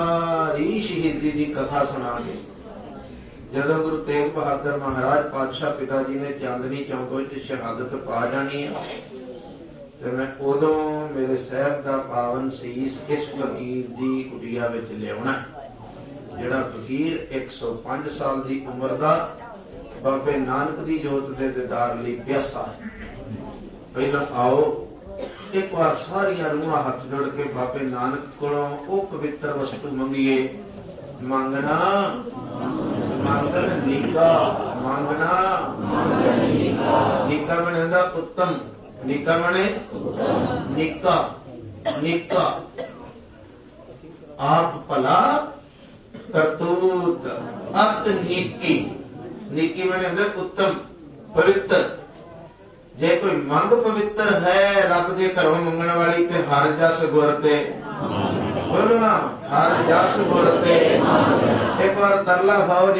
ਸਾਰੀ ਸ਼ਹੀਦੀ ਦੀ ਕਥਾ ਸੁਣਾ ਕੇ ਜਦੋਂ ਗੁਰੂ ਤੇਗ ਬਹਾਦਰ ਮਹਾਰਾਜ ਪਾਤਸ਼ਾਹ ਪਿਤਾ ਜੀ ਨੇ ਚਾਂਦਨੀ ਚੌਂਕ ਵਿੱਚ ਸ਼ਹਾਦਤ ਪਾ ਜਾਣੀ ਹੈ ਤੇ ਮੈਂ ਉਦੋਂ ਮੇਰੇ ਸਾਹਿਬ ਦਾ ਪਾਵਨ ਸੀਸ ਇਸ ਫਕੀਰ ਦੀ ਕੁਟੀਆ ਵਿੱਚ ਲਿਆਉਣਾ, ਜਿਹੜਾ ਫਕੀਰ 105 ਸਾਲ ਦੀ ਉਮਰ ਦਾ ਬਾਬੇ ਨਾਨਕ ਦੀ ਜੋਤ ਦੇ ਦੀਦਾਰ ਲਈ ਪਿਆਸਾ ਹੈ। ਪਹਿਲਾਂ ਆਓ ਇੱਕ ਵਾਰ ਸਾਰੀਆਂ ਰੂਹਾਂ ਹੱਥ ਜੋੜ ਕੇ ਬਾਬੇ ਨਾਨਕ ਕੋਲੋਂ ਉਹ ਪਵਿੱਤਰ ਵਸਤੂ ਮੰਗੀਏ। ਮੰਗਣਾ ਮੰਗਣ ਨੀਕਾ, ਮੰਗਣਾ ਨੀਕਾ ਬਣਦਾ ਉੱਤਮ, ਨੀਕਾ ਬਣੇ ਨੀਕਾ, ਨੀਕਾ ਆਪ ਭਲਾ ਕਰਤੂਤ ਅਤ ਨੀਕੀ, ਨੀਕੀ ਬਣਦਾ ਉੱਤਮ ਪਵਿੱਤਰ। ਜੇ ਕੋਈ ਮੰਗ ਪਵਿੱਤਰ ਹੈ ਰੱਬ ਦੇ ਘਰੋਂ ਮੰਗਣ ਵਾਲੀ ਤੇ ਹਰ ਜਸ ਗੁਰ ਤੇ ਬੋਲਣਾ, ਹਰ ਜਸ ਗੁਰ ਤੇ। ਇੱਕ ਵਾਰ ਤਰਲਾ ਖਾਓ।